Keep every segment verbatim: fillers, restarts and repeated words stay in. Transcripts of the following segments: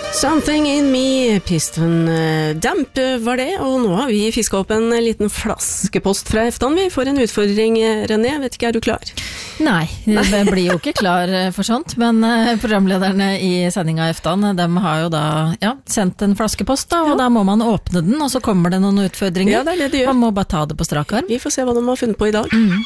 Something in me, Piston Damp var det, og nå har vi fisket opp en liten flaskepost fra Eftan. Vi får en utfordring, René, vet ikke, er du klar? Nei, det blir jo ikke klar for sånt, men programlederne i sendingen av Eftan, de har jo da ja, sendt en flaskepost, da, og ja. Da må man åpne den, og så kommer det noen utfordringer. Ja, det er det de gjør. Man må bare ta det på strak arm. Vi får se hva de har funnet på i dag. Mm.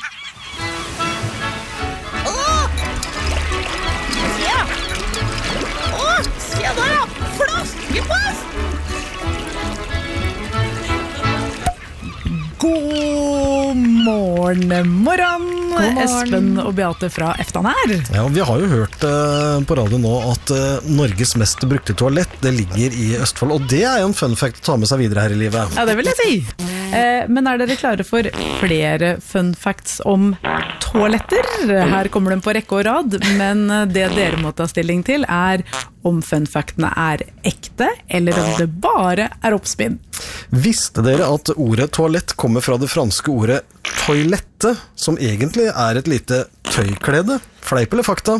God morgen, morgen, Espen og Beate fra Eftan her. Ja, vi har jo hørt uh, på radio nå at uh, Norges mest brukte toalett, det ligger i Østfold, og det er jo en fun fact å ta med seg videre her i livet. Ja, det vil jeg si. Eh, men er dere klare for flere fun facts om toaletter? Her kommer de på rekke og rad, men det dere må ta stilling til er om fun factene er ekte, eller om det bare er oppspinn. Visste dere at ordet toalett kommer fra det franske ordet toilette, som egentlig er et lite tøyklede? Fleip eller fakta?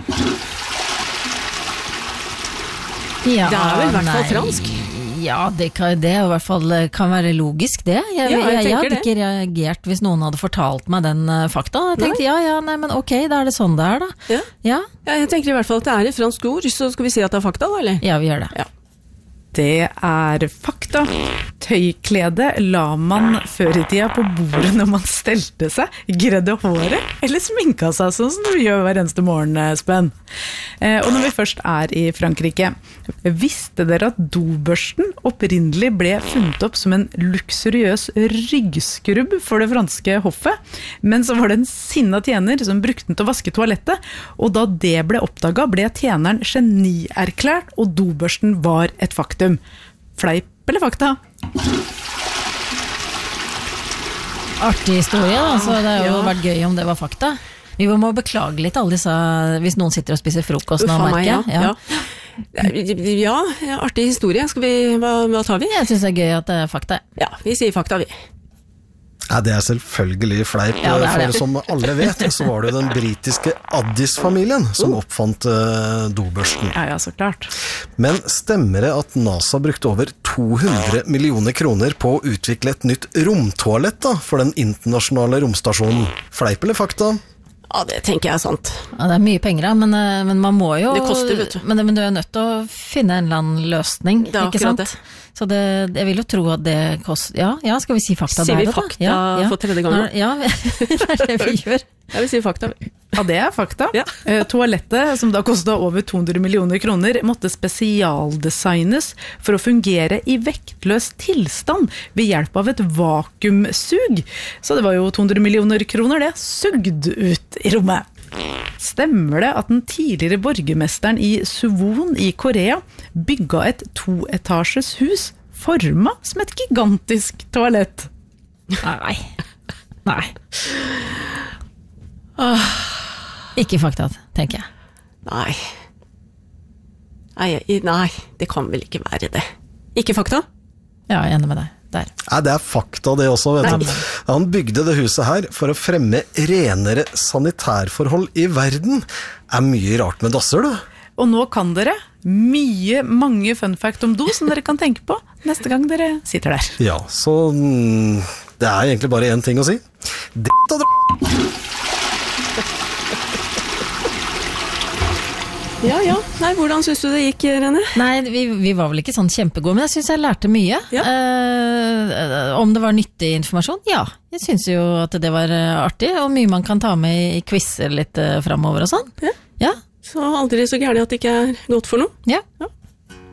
Ja, det er vel i hvert fall fransk. Ja, det kan, det i hvert fall kan være logisk det. Jeg, ja, jeg, jeg, jeg hadde det. ikke reagert hvis noen hadde fortalt meg den uh, fakta. Jeg tenkte, nei. ja, ja, nei, men ok, da er det sånn det er da. Ja. Ja. Ja, jeg tenker i hvert fall at det er et fransk ord, så skal vi si at det er fakta da, eller? Ja, vi gjør det. Ja. Det er fakta. Tøyklede la man før i tida på bordet når man stelte seg, gredde håret, eller sminka seg sånn som du gjør hver eneste morgen, Spen. Eh, og når vi først er i Frankrike, visste dere at dobørsten opprinnelig ble funnet opp som en luksuriøs ryggskrubb for det franske hoffet, men så var det en sinna tjener som brukte den til å vaske toalettet, og da det ble oppdaget, ble tjeneren genierklært, og dobørsten var et faktum. Fleip eller fakta? Artig historie da, så det har jo Ja. vært gøy om det var fakta. Vi må beklage litt alle disse, hvis noen sitter og spiser frokost nå, Uffa meg, merker jeg. ja. Ja. ja, artig historie. Skal vi, hva, hva tar vi? Jeg synes det er gøy at det er fakta. Ja, vi sier fakta, vi. Ja, det er selvfølgelig fleip, Ja, det er det. for som alle vet, så var det jo den britiske Addis-familien som oppfant uh, dobørsten. Ja, ja, så klart. Men stemmer det at NASA brukte over to hundre millioner kroner på å utvikle et nytt romtoalett da, for den internasjonale romstasjonen? Fleip eller fakta? Ja, det tenker jeg er sant. Ja, det er mye penger da, men, eh, men man må jo... Det koster, vet du. Men, men du er nødt til å finne en eller annen løsning, Det er ikke akkurat sant? Så det, jeg vil jo tro at det koster... Ja, ja, skal vi si fakta Sier der vi da? fakta ja, ja. for tredje gang nå? Ja, det er det vi gjør. Jeg vil si fakta. Ja, det er fakta. Ja. Eh, toalettet, som da kostet over to hundre millioner kroner, måtte spesialdesignes for å fungere i vektløs tilstand ved hjelp av et vakuumsug. Så det var jo to hundre millioner kroner det, sugd ut i rommet. Stemmer det at den tidligere borgermesteren i Suwon i Korea bygga et toetasjes hus formet som et gigantisk toalett? Nei. Nei. Åh. Ikke fakta, tenker jeg. Nei. Nei, jeg- nei, det kan vel ikke være det. Ikke fakta? Ja, jeg er enig med deg. Der. Nei, det er fakta det også, vet du. Han bygde det huset her for å fremme renere sanitærforhold i verden. Er mye rart med dasser, da. Og nå kan dere mye, mange fun fact om do som dere kan tenke på neste gang dere sitter der. Ja, så mm, det er egentlig bare en ting å si. Dritt og dra... Ja, ja. Nei, hvordan synes du det gikk, René? Nei, vi, vi var vel ikke sånn kjempegode, men jeg synes jeg lærte mye. Ja. Eh, om det var nyttig informasjon? Ja, jeg synes jo at det var eh, artig, og mye man kan ta med i quizzer litt eh, fremover og sånn. Ja. Ja, Så aldri så gærlig at det ikke er godt for noe. ja. Ja.